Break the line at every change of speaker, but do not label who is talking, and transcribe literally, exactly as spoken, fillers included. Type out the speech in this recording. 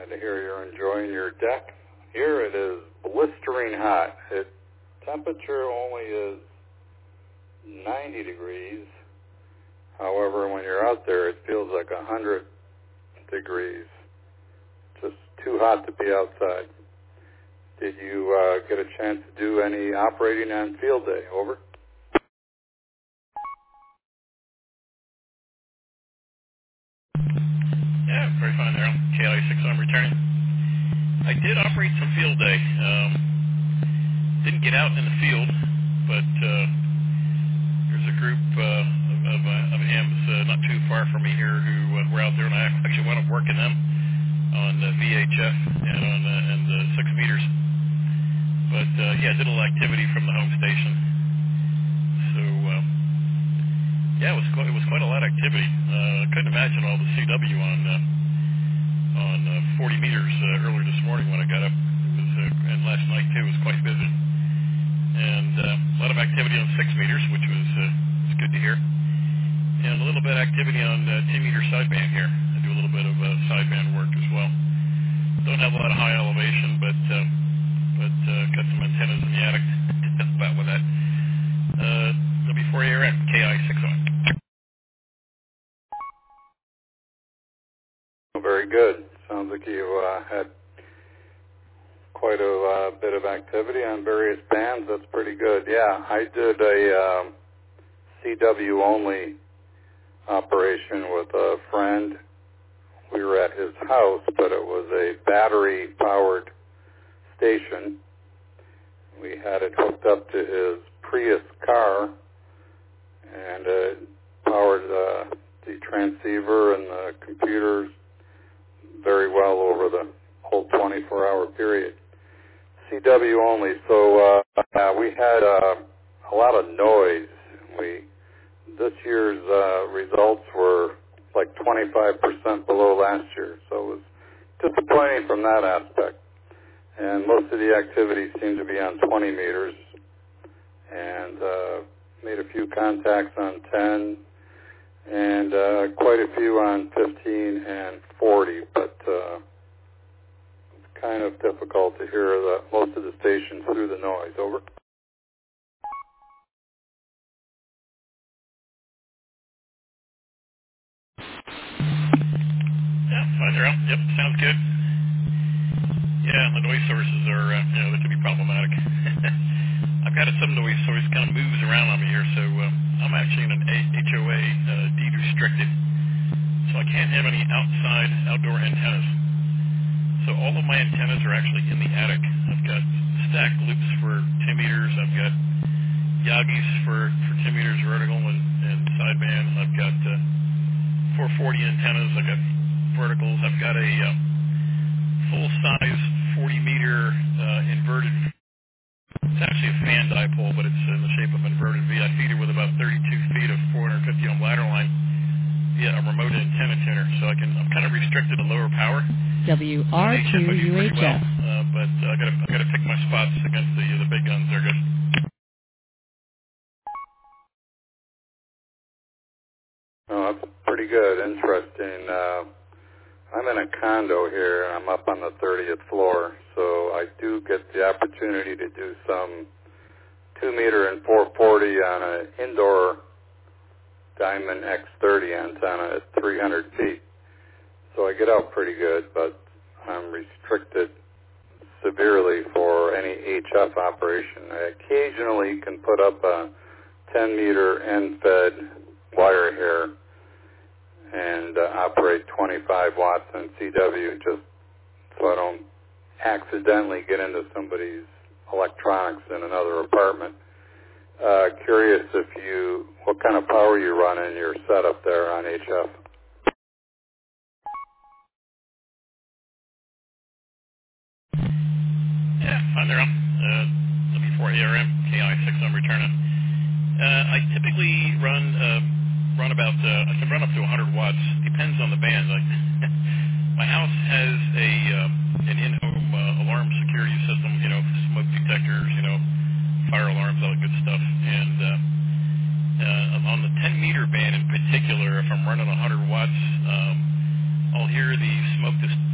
Glad to hear you're enjoying your deck. Here it is blistering hot. It temperature only is ninety degrees. However, when you're out there, it feels like one hundred degrees. Just too hot to be outside. Did you uh, get a chance to do any operating on field day? Over.
Yeah, very fine there. K I six, I'm returning. I did operate some field day. Um, didn't get out in the field, but uh, there's a group uh, of, uh, of hams uh, not too far from me here who uh, were out there, and I actually wound up working them on uh, V H F and on uh, and uh, six meters. But uh, yeah, did a little activity from the home station. So uh, yeah, it was quite, it was quite a lot of activity. Uh, I couldn't imagine all the C W on. Uh, on uh, forty meters uh, earlier this morning when I got up. It was, uh, and last night too was quite busy. And uh, a lot of activity on six meters, which was, uh, was good to hear. And a little bit of activity on uh, ten meter sideband here. I do a little bit of uh, sideband work as well. Don't have a lot of high elevation, but uh, but uh, got some antennas in the attic. About with that. Uh, W four A R M, K I six on.
Very good. Sounds like you uh, had quite a uh, bit of activity on various bands. That's pretty good. Yeah, I did a um, C W only operation with a friend. We were at his house, but it was a battery-powered station. We had it hooked up to his Prius car, and it powered uh, the transceiver and the computers very well over the whole twenty-four hour period. C W only. So uh, uh, we had uh, a lot of noise. We this year's uh, results were like twenty-five percent below last year, so it was disappointing from that aspect. And most of the activity seemed to be on twenty meters, and uh, made a few contacts on ten, and uh, quite a few on fifteen and forty, but uh, it's kind of difficult to hear the, most of the stations through the noise. Over.
Yeah, fine there. Yep, sounds good. Yeah, the noise sources are, uh, you know, they can be problematic. I've got some noise source kind of moves around on me here, so uh, I'm actually in an H O A uh, deed restricted, so I can't have any outside outdoor antennas. So all of my antennas are actually in the attic. I've got stacked loops for ten meters. I've got Yagis for, for ten meters vertical and, and sideband. I've got uh, four forty antennas. I've got verticals. I've got a uh, full-size forty meter uh, inverted. It's actually a fan dipole, but it's in the shape of inverted V. I feed it with about thirty-two feet of four hundred fifty ohm ladder line via a remote antenna tuner, so I can. I'm kind of restricted to lower power.
W R two U H F.
Well, uh, but uh, I got to I got to pick my spots against the uh, the big guns. They're good.
Oh, that's pretty good. Interesting. Uh, I'm in a condo here, and I'm up on the thirtieth floor, so I do get the opportunity to do some two meter and four forty on an indoor Diamond X thirty antenna at three hundred feet. So I get out pretty good, but I'm restricted severely for any H F operation. I occasionally can put up a ten meter end-fed wire here and uh, operate twenty-five watts on C W just so I don't accidentally get into somebody's electronics in another apartment. Uh, curious if you, what kind of power you run in your setup there on H F?
Yeah, fine there. Uh, W four A R M, K I six, I'm returning. Uh, I typically run uh, run about, uh, I can run up to one hundred watts. Depends on the band. Like my house